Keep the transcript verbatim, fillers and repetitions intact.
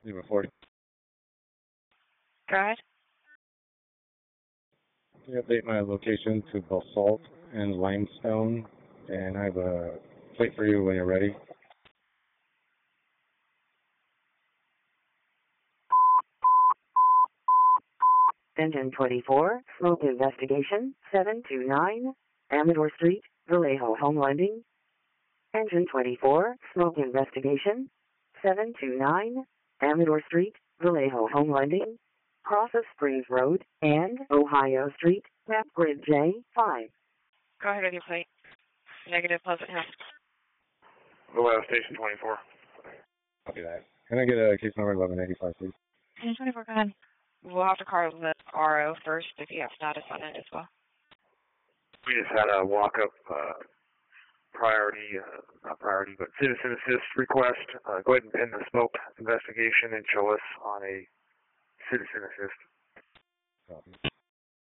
Zero forty. Go ahead. Can you update my location to basalt and limestone? And I have a plate for you when you're ready. Engine twenty-four, smoke investigation, seven two nine, Amador Street, Vallejo Home Lending. Engine twenty-four, smoke investigation, seven two nine, Amador Street, Vallejo Home Lending, Cross of Springs Road, and Ohio Street, map grid J five. Go ahead with your plate. Negative Pleasant Hill. Vallejo Station twenty-four. Copy that. Can I get a case number eleven eighty-five, please? Engine twenty-four, go ahead. We'll have to call the R O first if you have status on it as well. We just had a walk-up uh, priority, uh, not priority, but citizen assist request. Uh, go ahead and pin the smoke investigation and show us on a citizen assist.